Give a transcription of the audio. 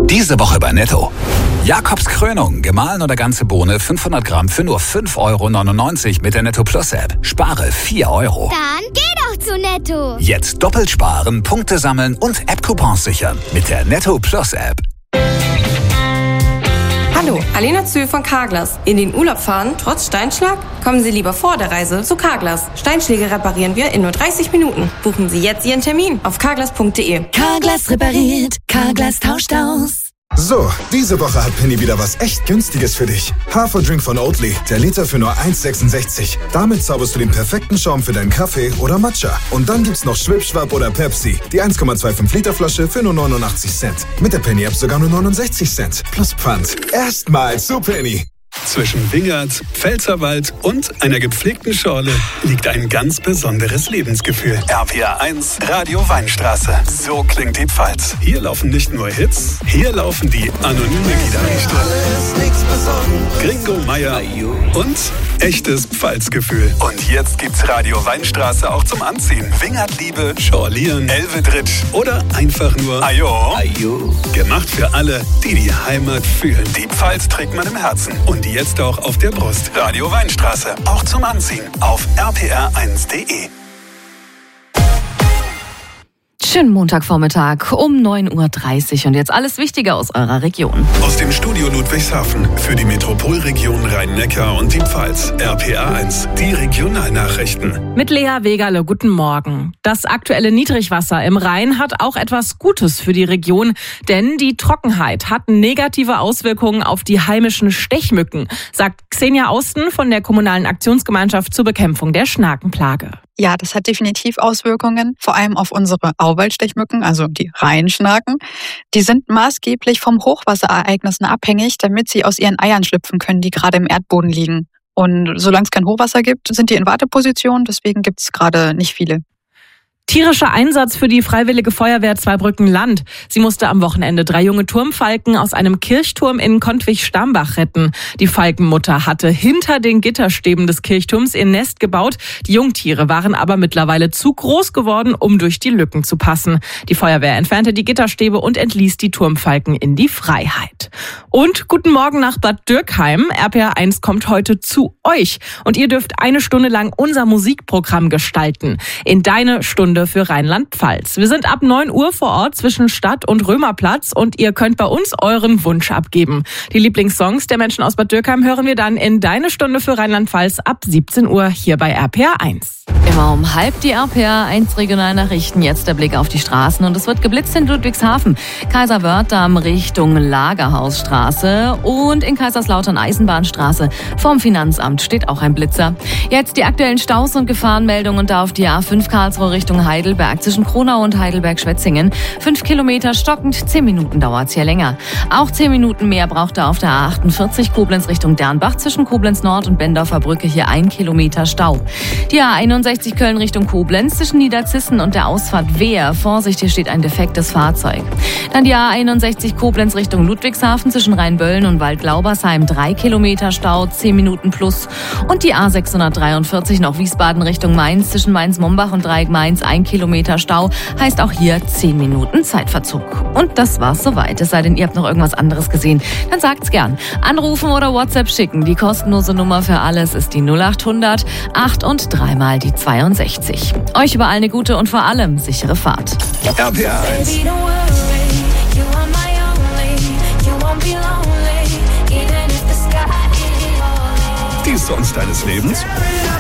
Diese Woche bei Netto. Jakobs Krönung, gemahlen oder ganze Bohne 500 Gramm für nur 5,99 € mit der Netto Plus App. Spare 4 €. Dann geh doch zu Netto. Jetzt doppelt sparen, Punkte sammeln und App-Coupons sichern mit der Netto Plus App. Hallo, Alena Zühl von Carglass. In den Urlaub fahren, trotz Steinschlag? Kommen Sie lieber vor der Reise zu Carglass. Steinschläge reparieren wir in nur 30 Minuten. Buchen Sie jetzt Ihren Termin auf carglass.de. Carglass repariert, Carglass tauscht aus. So, diese Woche hat Penny wieder was echt Günstiges für dich. Haferdrink von Oatly, der Liter für nur 1,66. Damit zauberst du den perfekten Schaum für deinen Kaffee oder Matcha. Und dann gibt's noch Schwipschwap oder Pepsi, die 1,25 Liter Flasche für nur 89 Cent. Mit der Penny-App sogar nur 69 Cent. Plus Pfand. Erstmal zu Penny. Zwischen Wingert, Pfälzerwald und einer gepflegten Schorle liegt ein ganz besonderes Lebensgefühl. RPR 1, Radio Weinstraße. So klingt die Pfalz. Hier laufen nicht nur Hits, hier laufen die anonyme Gitarristen. Gringo Meier und echtes Pfalzgefühl. Und jetzt gibt's Radio Weinstraße auch zum Anziehen. Wingertliebe, Schorlieren, Elvedritsch oder einfach nur Ajo. Gemacht für alle, die die Heimat fühlen. Die Pfalz trägt man im Herzen. Und jetzt auch auf der Brust. Radio Weinstraße, auch zum Anziehen. Auf rpr1.de. Schönen Montagvormittag um 9:30 Uhr und jetzt alles Wichtige aus eurer Region. Aus dem Studio Ludwigshafen für die Metropolregion Rhein-Neckar und die Pfalz. RPR 1, die Regionalnachrichten. Mit Lea Wegerle, guten Morgen. Das aktuelle Niedrigwasser im Rhein hat auch etwas Gutes für die Region, denn die Trockenheit hat negative Auswirkungen auf die heimischen Stechmücken, sagt Xenia Austen von der Kommunalen Aktionsgemeinschaft zur Bekämpfung der Schnakenplage. Ja, das hat definitiv Auswirkungen, vor allem auf unsere Auwaldstechmücken, also die Rheinschnaken. Die sind maßgeblich vom Hochwasserereignissen abhängig, damit sie aus ihren Eiern schlüpfen können, die gerade im Erdboden liegen. Und solange es kein Hochwasser gibt, sind die in Warteposition, deswegen gibt es gerade nicht viele. Tierischer Einsatz für die Freiwillige Feuerwehr Zweibrücken-Land. Sie musste am Wochenende 3 junge Turmfalken aus einem Kirchturm in Kontwig-Stambach retten. Die Falkenmutter hatte hinter den Gitterstäben des Kirchturms ihr Nest gebaut. Die Jungtiere waren aber mittlerweile zu groß geworden, um durch die Lücken zu passen. Die Feuerwehr entfernte die Gitterstäbe und entließ die Turmfalken in die Freiheit. Und guten Morgen nach Bad Dürkheim. RPR 1 kommt heute zu euch. Und ihr dürft 1 Stunde lang unser Musikprogramm gestalten. In deine Stunde für Rheinland-Pfalz. Wir sind ab 9 Uhr vor Ort zwischen Stadt und Römerplatz und ihr könnt bei uns euren Wunsch abgeben. Die Lieblingssongs der Menschen aus Bad Dürkheim hören wir dann in Deine Stunde für Rheinland-Pfalz ab 17 Uhr hier bei RPR 1. Immer um halb die RPR 1 Regionalnachrichten. Jetzt der Blick auf die Straßen und es wird geblitzt in Ludwigshafen, Kaiserwörtdamm Richtung Lagerhausstraße und in Kaiserslautern Eisenbahnstraße. Vorm Finanzamt steht auch ein Blitzer. Jetzt die aktuellen Staus und Gefahrenmeldungen und da auf die A5 Karlsruhe Richtung Heidelberg zwischen Kronau und Heidelberg-Schwetzingen. 5 Kilometer stockend, 10 Minuten dauert's hier länger. Auch 10 Minuten mehr braucht er auf der A48 Koblenz Richtung Dernbach zwischen Koblenz Nord und Bendorfer Brücke hier 1 Kilometer Stau. Die A61 Köln Richtung Koblenz zwischen Niederzissen und der Ausfahrt Wehr. Vorsicht, hier steht ein defektes Fahrzeug. Dann die A61 Koblenz Richtung Ludwigshafen zwischen Rheinböllen und Waldglaubersheim 3 Kilometer Stau, 10 Minuten plus. Und die A643 noch Wiesbaden Richtung Mainz zwischen Mainz-Mombach und Dreieck Mainz 1 Kilometer Stau, heißt auch hier 10 Minuten Zeitverzug. Und das war's soweit. Es sei denn, ihr habt noch irgendwas anderes gesehen. Dann sagt's gern. Anrufen oder WhatsApp schicken. Die kostenlose Nummer für alles ist die 0800 8 und 3 mal die 62. Euch überall eine gute und vor allem sichere Fahrt. RPR 1. Die Songs deines Lebens?